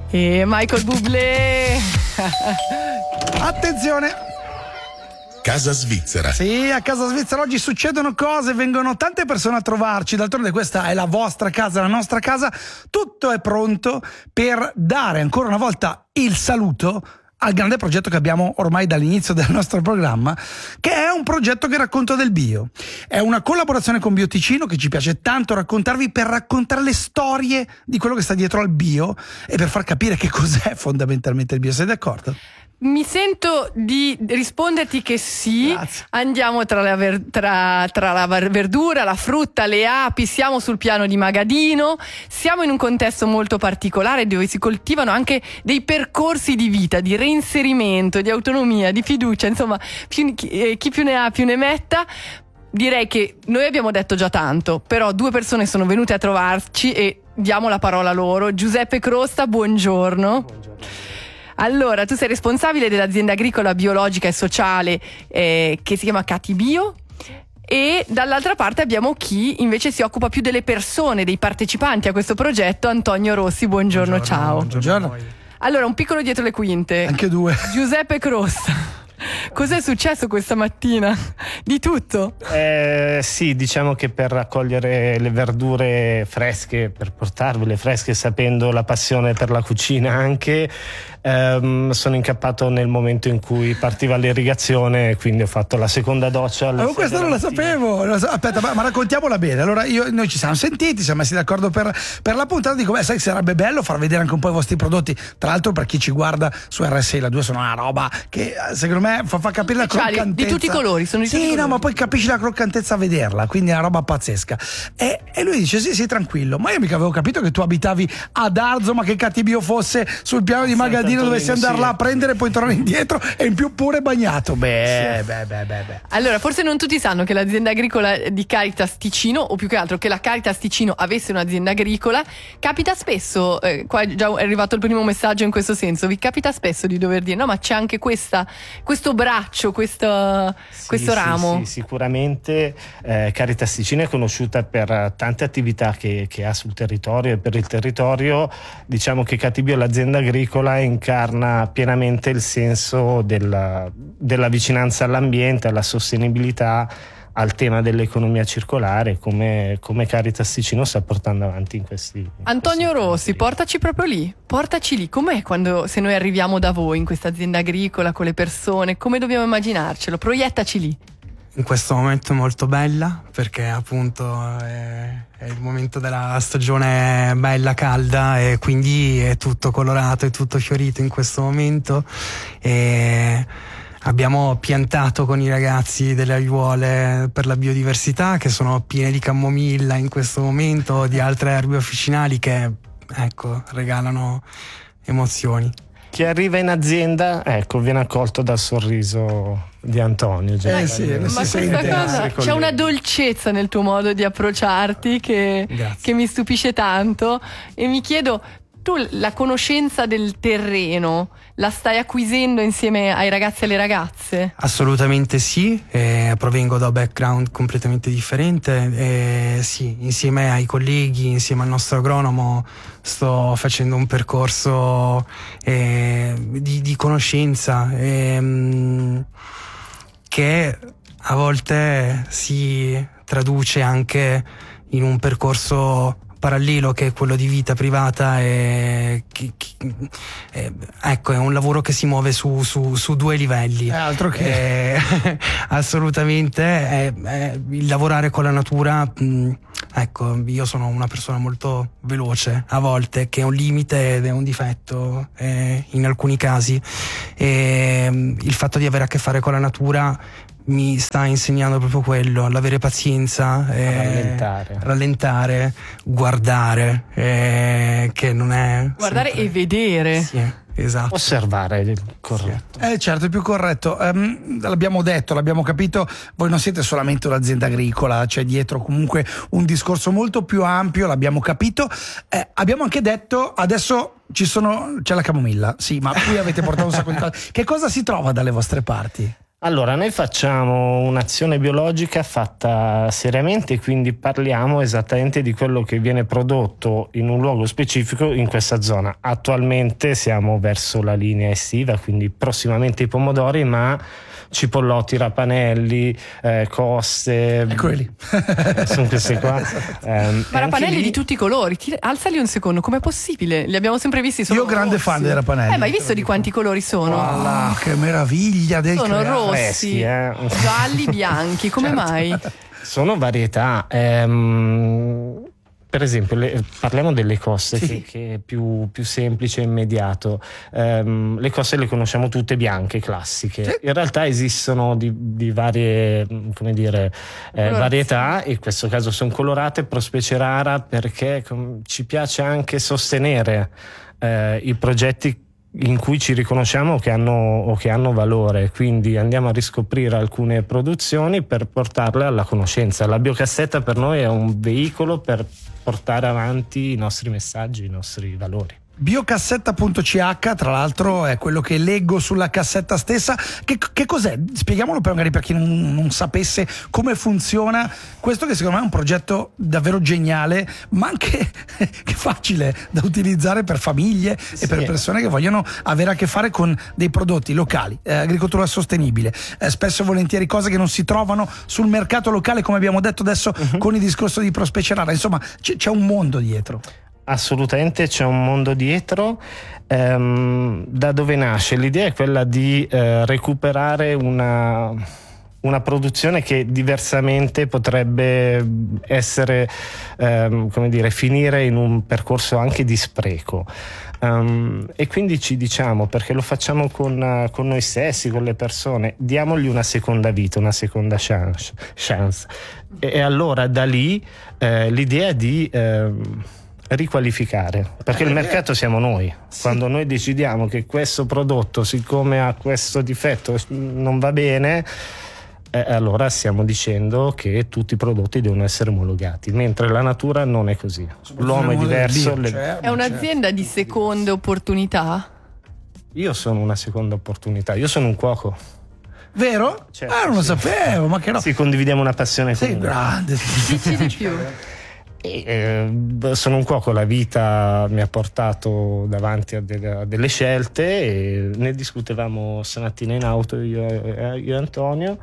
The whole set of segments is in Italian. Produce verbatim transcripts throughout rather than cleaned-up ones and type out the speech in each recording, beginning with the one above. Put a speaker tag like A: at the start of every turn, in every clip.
A: E Michael Bublé.
B: Attenzione.
C: Casa Svizzera.
B: Sì, a Casa Svizzera oggi succedono cose, vengono tante persone a trovarci, d'altronde questa è la vostra casa, la nostra casa, tutto è pronto per dare ancora una volta il saluto al grande progetto che abbiamo ormai dall'inizio del nostro programma, che è un progetto che racconta del bio. È una collaborazione con Bioticino che ci piace tanto raccontarvi, per raccontare le storie di quello che sta dietro al bio e per far capire che cos'è fondamentalmente il bio. Sei d'accordo?
A: Mi sento di risponderti che sì.
B: Grazie.
A: Andiamo tra la, ver- tra, tra la verdura, la frutta, le api, siamo sul piano di Magadino, siamo in un contesto molto particolare dove si coltivano anche dei percorsi di vita, di reinserimento, di autonomia, di fiducia, insomma più, chi, eh, chi più ne ha più ne metta. Direi che noi abbiamo detto già tanto, però due persone sono venute a trovarci e diamo la parola loro. Giuseppe Crosta, buongiorno. Buongiorno. Allora, tu sei responsabile dell'azienda agricola biologica e sociale eh, che si chiama Catibio, e dall'altra parte abbiamo chi invece si occupa più delle persone, dei partecipanti a questo progetto, Antonio Rossi, buongiorno, buongiorno ciao.
B: Buongiorno.
A: Allora, un piccolo dietro le quinte.
B: Anche due.
A: Giuseppe Crosta. Cos'è successo questa mattina? Di tutto?
D: Eh, sì, diciamo che per raccogliere le verdure fresche, per portarvele fresche, sapendo la passione per la cucina anche, ehm, sono incappato nel momento in cui partiva l'irrigazione, quindi ho fatto la seconda doccia.
B: Oh, questa non la
D: mattina.
B: sapevo. Aspetta, ma, ma raccontiamola bene. Allora, io, noi ci siamo sentiti, siamo messi d'accordo per, per la puntata. Dico, beh, sai che sarebbe bello far vedere anche un po' i vostri prodotti. Tra l'altro, per chi ci guarda su R S I, la due sono una roba che secondo me fa, fa capire
A: Speciali,
B: la croccantezza
A: di tutti i colori, sono di
B: sì,
A: tutti i
B: no,
A: colori.
B: ma poi capisci la croccantezza a vederla, quindi è una roba pazzesca. E, e lui dice: sì, sì, tranquillo. Ma io mica avevo capito che tu abitavi ad Arzo, ma che Catibio fosse sul piano di Magadino, dovessi andare
D: sì.
B: là a prendere e poi tornare indietro, e in più pure bagnato. Beh,
D: Sì.
B: beh, beh, beh, beh.
A: Allora, forse non tutti sanno che l'azienda agricola di Caritas Ticino, o più che altro che la Caritas Ticino avesse un'azienda agricola, capita spesso, eh, qua già è arrivato il primo messaggio in questo senso, vi capita spesso di dover dire no, ma c'è anche questa, questo braccio, questo,
D: Sì,
A: questo
D: sì,
A: ramo.
D: sì, sicuramente eh, Caritas Ticino è conosciuta per tante attività che, che ha sul territorio, e per il territorio diciamo che Catibio, l'azienda agricola, incarna pienamente il senso della, della vicinanza all'ambiente, alla sostenibilità, al tema dell'economia circolare, come, come Caritas Ticino sta portando avanti in questi in
A: Antonio
D: questi
A: Rossi,
D: tempi.
A: portaci proprio lì, portaci lì. Com'è quando, se noi arriviamo da voi in questa azienda agricola con le persone, come dobbiamo immaginarcelo? Proiettaci lì.
E: In questo momento è molto bella, perché appunto è, è il momento della stagione bella, calda, e quindi è tutto colorato, è tutto fiorito in questo momento. E abbiamo piantato con i ragazzi delle aiuole per la biodiversità, che sono piene di camomilla in questo momento, di altre erbe officinali che, ecco, regalano emozioni.
D: Chi arriva in azienda, ecco, viene accolto dal sorriso di Antonio.
B: Eh sì,
D: generalmente.
B: lo si
A: Ma
B: sente.
A: questa cosa,
D: Essere
A: c'è
D: colleghi.
A: una dolcezza nel tuo modo di approcciarti che,
E: Grazie.
A: che mi stupisce tanto, e mi chiedo, tu la conoscenza del terreno la stai acquisendo insieme ai ragazzi e alle ragazze?
E: Assolutamente sì, eh, provengo da un background completamente differente, e sì, insieme ai colleghi, insieme al nostro agronomo, sto facendo un percorso eh, di, di conoscenza ehm, che a volte si traduce anche in un percorso parallelo, che è quello di vita privata, e che, che, eh, ecco, è un lavoro che si muove su, su, su due livelli.
B: Eh, altro che.
E: Eh, assolutamente è, è il lavorare con la natura. Mh, ecco, io sono una persona molto veloce a volte, che è un limite ed è un difetto eh, in alcuni casi, e mh, il fatto di avere a che fare con la natura mi sta insegnando proprio quello, l'avere pazienza, eh,
D: Rallentare.
E: rallentare, guardare, eh, che non è
A: Guardare
E: sempre-
A: e vedere.
E: Sì, esatto.
D: Osservare, corretto.
B: Eh certo, è più corretto. Ehm, l'abbiamo detto, l'abbiamo capito, voi non siete solamente un'azienda agricola, c'è dietro comunque un discorso molto più ampio, l'abbiamo capito. Eh, abbiamo anche detto, adesso ci sono, c'è la camomilla, sì, ma qui avete portato un sacco di cose. Che cosa si trova dalle vostre parti?
D: Allora, noi facciamo un'azione biologica fatta seriamente, quindi parliamo esattamente di quello che viene prodotto in un luogo specifico in questa zona. Attualmente siamo verso la linea estiva, quindi prossimamente i pomodori, ma cipollotti, rapanelli, eh, coste,
B: eccoli lì.
D: Sono queste qua.
A: Eh, ma rapanelli lì... di tutti i colori, Ti... alzali un secondo, com'è possibile? Li abbiamo sempre visti solo
B: Io grande
A: rossi.
B: fan dei rapanelli.
A: Eh, ma hai visto di quanti colori sono?
B: Wow, che meraviglia del
A: Sono
B: creare.
A: rossi,
D: Freschi, eh.
A: gialli, bianchi, come
B: Certo.
A: mai?
D: Sono varietà. Ehm, per esempio, le, parliamo delle coste,
B: Sì.
D: che, che è più, più semplice e immediato. Ehm, le coste le conosciamo tutte bianche, classiche.
B: Sì.
D: In realtà esistono di, di varie, come dire, eh, varietà, e in questo caso sono colorate Prospecie rara perché com, ci piace anche sostenere eh, i progetti in cui ci riconosciamo che hanno o che hanno valore, quindi andiamo a riscoprire alcune produzioni per portarle alla conoscenza. La biocassetta per noi è un veicolo per portare avanti i nostri messaggi, i nostri valori.
B: Biocassetta punto c h, tra l'altro, è quello che leggo sulla cassetta stessa. Che, che cos'è? Spieghiamolo per magari per chi non, non sapesse come funziona questo, che secondo me è un progetto davvero geniale, ma anche che facile da utilizzare per famiglie
D: Sì.
B: e per persone che vogliono avere a che fare con dei prodotti locali, eh, agricoltura sostenibile, eh, spesso e volentieri cose che non si trovano sul mercato locale, come abbiamo detto adesso uh-huh. con il discorso di Prospecie rara. Insomma, c- c'è un mondo dietro.
D: Assolutamente c'è un mondo dietro. Ehm, da dove nasce? L'idea è quella di eh, recuperare una, una produzione che diversamente potrebbe essere, ehm, come dire, finire in un percorso anche di spreco. Um, e quindi ci diciamo, perché lo facciamo con, uh, con noi stessi, con le persone, diamogli una seconda vita, una seconda chance, chance. E, e allora da lì eh, l'idea di eh, riqualificare, perché il mercato siamo noi. Sì. Quando noi decidiamo che questo prodotto, siccome ha questo difetto, non va bene, eh, allora stiamo dicendo che tutti i prodotti devono essere omologati, mentre la natura non è così. L'uomo è diverso.
B: Bio,
D: le...
B: cioè,
A: È un'azienda di seconde opportunità?
D: Io sono una seconda opportunità, io sono un cuoco.
B: Vero?
D: Certo,
B: ah, non lo
D: sì.
B: sapevo, ma che no.
D: Sì, condividiamo una passione
B: Sei
D: comune.
B: grande.
A: Dici di più.
D: E, eh, sono un cuoco, la vita mi ha portato davanti a, de- a delle scelte, e ne discutevamo stamattina in auto io, io e Antonio,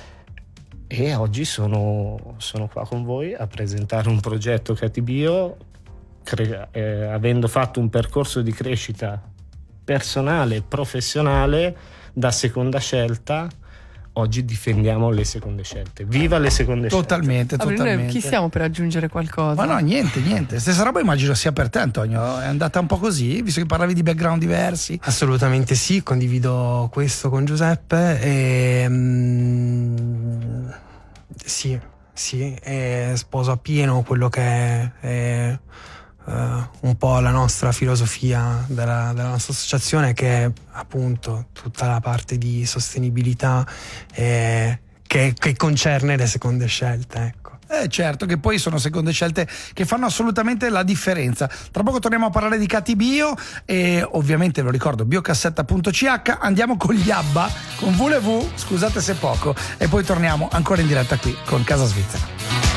D: e oggi sono, sono qua con voi a presentare un progetto Catibio, cre- eh, avendo fatto un percorso di crescita personale e professionale da seconda scelta. Oggi difendiamo le seconde scelte. Viva le seconde
B: Totalmente,
A: Vabbè,
B: totalmente.
A: noi chi siamo per aggiungere qualcosa?
B: Ma no, niente, niente. Stessa roba immagino sia per te, Antonio. È andata un po' così, visto che parlavi di background diversi.
E: Assolutamente sì, condivido questo con Giuseppe. E, mm, sì, sì, e sposo appieno quello che è, è uh, un po' la nostra filosofia della, della nostra associazione, che è appunto tutta la parte di sostenibilità eh, che, che concerne le seconde scelte, ecco.
B: Eh certo, che poi sono seconde scelte che fanno assolutamente la differenza. Tra poco torniamo a parlare di Catibio e ovviamente ve lo ricordo, biocassetta punto c h. Andiamo con gli ABBA, con Voulez-vous, scusate se poco, e poi torniamo ancora in diretta qui con Casa Svizzera.